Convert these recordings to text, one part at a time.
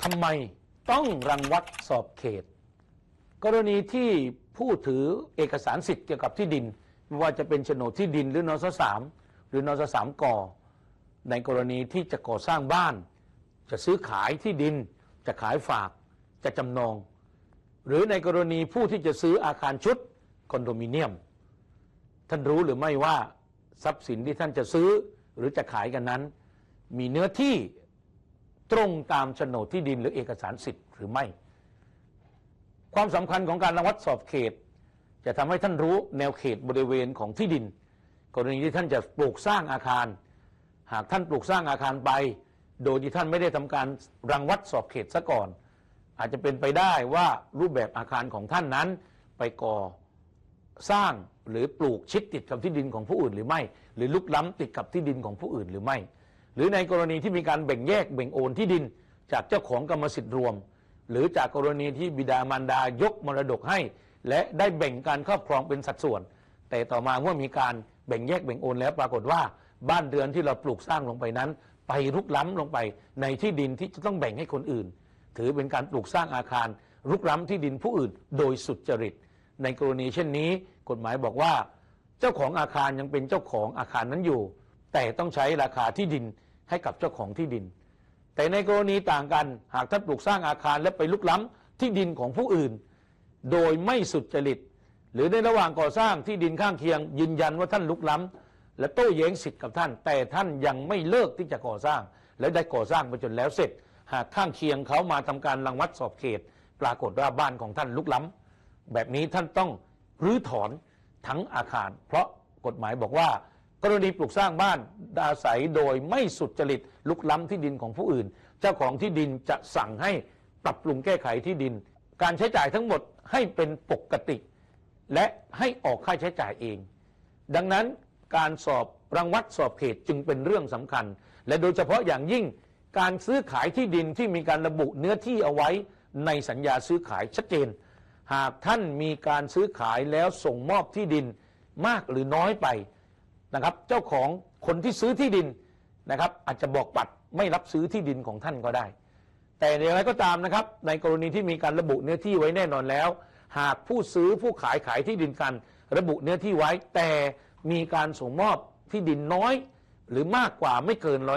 ทำไมต้องรังวัดสอบเขตกรณีที่ผู้ถือเอกสารสิทธิ์เกี่ยวกับที่ดินไม่ว่าจะเป็นโฉนดที่ดินหรือนส.3 หรือนส.3 ก.ในกรณีที่จะก่อสร้างบ้านจะซื้อขายที่ดินจะขายฝากจะจำนองหรือในกรณีผู้ที่จะซื้ออาคารชุดคอนโดมิเนียมท่านรู้หรือไม่ว่าทรัพย์สินที่ท่านจะซื้อหรือจะขายกันนั้นมีเนื้อที่ตรงตามโฉนดที่ดินหรือเอกสารสิทธิ์หรือไม่ความสำคัญของการรังวัดสอบเขตจะทำให้ท่านรู้แนวเขตบริเวณของที่ดินกรณีที่ท่านจะปลูกสร้างอาคารหากท่านปลูกสร้างอาคารไปโดยที่ท่านไม่ได้ทำการรังวัดสอบเขตซะก่อนอาจจะเป็นไปได้ว่ารูปแบบอาคารของท่านนั้นไปก่อสร้างหรือปลูกชิดติดกับที่ดินของผู้อื่นหรือไม่หรือลุกล้ำติดกับที่ดินของผู้อื่นหรือไม่หรือในกรณีที่มีการแบ่งแยกแบ่งโอนที่ดินจากเจ้าของกรรมสิทธิ์รวมหรือจากกรณีที่บิดามารดายกมรดกให้และได้แบ่งการครอบครองเป็นสัดส่วนแต่ต่อมาเมื่อมีการแบ่งแยกแบ่งโอนแล้วปรากฏว่าบ้านเรือนที่เราปลูกสร้างลงไปนั้นไปรุกล้ำลงไปในที่ดินที่จะต้องแบ่งให้คนอื่นถือเป็นการปลูกสร้างอาคารรุกล้ำที่ดินผู้อื่นโดยสุจริตในกรณีเช่นนี้กฎหมายบอกว่าเจ้าของอาคารยังเป็นเจ้าของอาคารนั้นอยู่แต่ต้องใช้ราคาที่ดินให้กับเจ้าของที่ดินแต่ในกรณีต่างกันหากท่านปลูกสร้างอาคารและไปลุกล้ำที่ดินของผู้อื่นโดยไม่สุจริตหรือในระหว่างก่อสร้างที่ดินข้างเคียงยืนยันว่าท่านลุกล้ำและโต้แย้งสิทธิ์กับท่านแต่ท่านยังไม่เลิกที่จะก่อสร้างและได้ก่อสร้างไปจนแล้วเสร็จหากข้างเคียงเขามาทำการรังวัดสอบเขตปรากฏว่าบ้านของท่านลุกล้ำแบบนี้ท่านต้องรื้อถอนทั้งอาคารเพราะกฎหมายบอกว่ากรณีปลูกสร้างบ้านอาศัยโดยไม่สุจริตลุกล้ำที่ดินของผู้อื่นเจ้าของที่ดินจะสั่งให้ปรับปรุงแก้ไขที่ดินการใช้จ่ายทั้งหมดให้เป็นปกติและให้ออกค่าใช้จ่ายเองดังนั้นการสอบรังวัดสอบเขตจึงเป็นเรื่องสำคัญและโดยเฉพาะอย่างยิ่งการซื้อขายที่ดินที่มีการระบุเนื้อที่เอาไว้ในสัญญาซื้อขายชัดเจนหากท่านมีการซื้อขายแล้วส่งมอบที่ดินมากหรือน้อยไปนะครับเจ้าของคนที่ซื้อที่ดินนะครับอาจจะบอกปัดไม่รับซื้อที่ดินของท่านก็ได้แต่อย่างไรก็ตามนะครับในกรณีที่มีการระบุเนื้อที่ไว้แน่นอนแล้วหากผู้ซื้อผู้ขายที่ดินกันระบุเนื้อที่ไว้แต่มีการส่งมอบที่ดินน้อยหรือมากกว่าไม่เกิน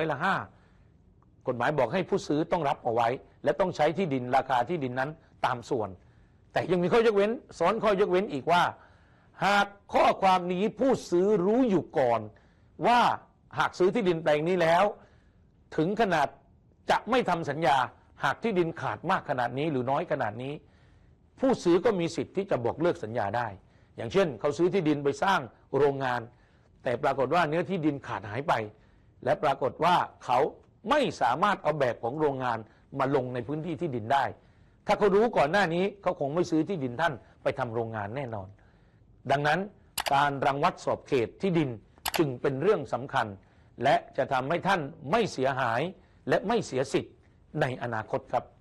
5%กฎหมายบอกให้ผู้ซื้อต้องรับเอาไว้และต้องใช้ที่ดินราคาที่ดินนั้นตามส่วนแต่ยังมีข้อยกเว้นซ้อนข้อยกเว้นอีกว่าหากข้อความนี้ผู้ซื้อรู้อยู่ก่อนว่าหากซื้อที่ดินแปลงนี้แล้วถึงขนาดจะไม่ทำสัญญาหากที่ดินขาดมากขนาดนี้หรือน้อยขนาดนี้ผู้ซื้อก็มีสิทธิ์ที่จะบอกเลิกสัญญาได้อย่างเช่นเขาซื้อที่ดินไปสร้างโรงงานแต่ปรากฏว่าเนื้อที่ดินขาดหายไปและปรากฏว่าเขาไม่สามารถเอาแบบของโรงงานมาลงในพื้นที่ที่ดินได้ถ้าเขารู้ก่อนหน้านี้เขาคงไม่ซื้อที่ดินท่านไปทำโรงงานแน่นอนดังนั้นการรังวัดสอบเขตที่ดินจึงเป็นเรื่องสำคัญและจะทำให้ท่านไม่เสียหายและไม่เสียสิทธิ์ในอนาคตครับ